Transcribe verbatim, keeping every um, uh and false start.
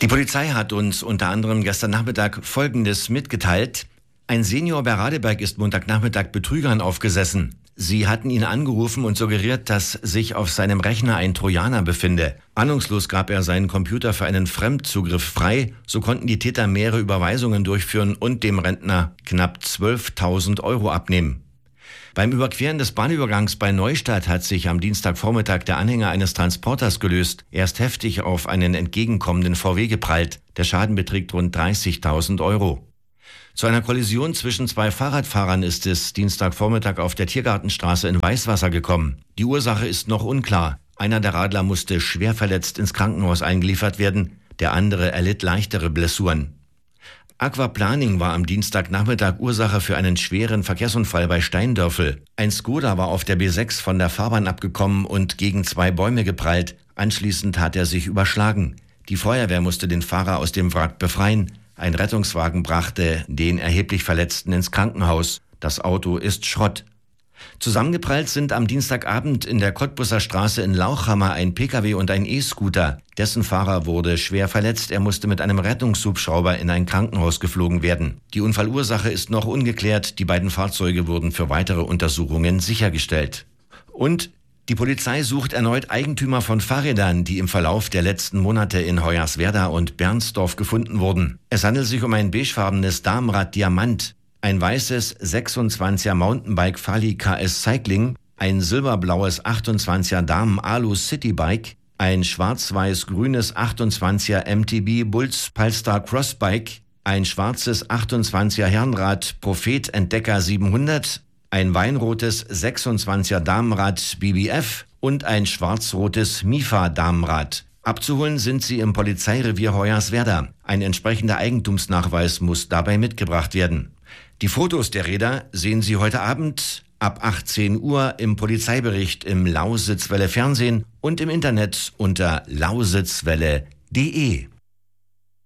Die Polizei hat uns unter anderem gestern Nachmittag Folgendes mitgeteilt. Ein Senior bei Radeberg ist Montagnachmittag Betrügern aufgesessen. Sie hatten ihn angerufen und suggeriert, dass sich auf seinem Rechner ein Trojaner befinde. Ahnungslos gab er seinen Computer für einen Fremdzugriff frei. So konnten die Täter mehrere Überweisungen durchführen und dem Rentner knapp zwölftausend Euro abnehmen. Beim Überqueren des Bahnübergangs bei Neustadt hat sich am Dienstagvormittag der Anhänger eines Transporters gelöst. Er ist heftig auf einen entgegenkommenden V W geprallt. Der Schaden beträgt rund dreißigtausend Euro. Zu einer Kollision zwischen zwei Fahrradfahrern ist es Dienstagvormittag auf der Tiergartenstraße in Weißwasser gekommen. Die Ursache ist noch unklar. Einer der Radler musste schwer verletzt ins Krankenhaus eingeliefert werden, der andere erlitt leichtere Blessuren. Aquaplaning war am Dienstagnachmittag Ursache für einen schweren Verkehrsunfall bei Steindörfel. Ein Skoda war auf der B sechs von der Fahrbahn abgekommen und gegen zwei Bäume geprallt. Anschließend hat er sich überschlagen. Die Feuerwehr musste den Fahrer aus dem Wrack befreien. Ein Rettungswagen brachte den erheblich Verletzten ins Krankenhaus. Das Auto ist Schrott. Zusammengeprallt sind am Dienstagabend in der Cottbusser Straße in Lauchhammer ein P K W und ein E-Scooter. Dessen Fahrer wurde schwer verletzt. Er musste mit einem Rettungshubschrauber in ein Krankenhaus geflogen werden. Die Unfallursache ist noch ungeklärt. Die beiden Fahrzeuge wurden für weitere Untersuchungen sichergestellt. Und die Polizei sucht erneut Eigentümer von Fahrrädern, die im Verlauf der letzten Monate in Hoyerswerda und Bernsdorf gefunden wurden. Es handelt sich um ein beigefarbenes Damenrad Diamant, ein weißes sechsundzwanziger Mountainbike Fali K S Cycling, ein silberblaues achtundzwanziger Damen Alu Citybike, ein schwarz-weiß-grünes achtundzwanziger M T B Bulls Polestar Crossbike, ein schwarzes achtundzwanziger Herrenrad Prophet Entdecker siebenhundert, ein weinrotes sechsundzwanziger Damenrad B B F und ein schwarz-rotes Mifa Damenrad. Abzuholen sind sie im Polizeirevier Hoyerswerda. Ein entsprechender Eigentumsnachweis muss dabei mitgebracht werden. Die Fotos der Räder sehen Sie heute Abend ab achtzehn Uhr im Polizeibericht im Lausitzwelle Fernsehen und im Internet unter lausitzwelle punkt de.